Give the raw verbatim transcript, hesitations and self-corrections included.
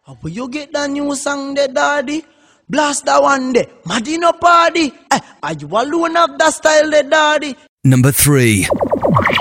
How will you get the new song there, daddy? Blast that one day. Madino party. Eh, are you alone of that style there, daddy? Number three.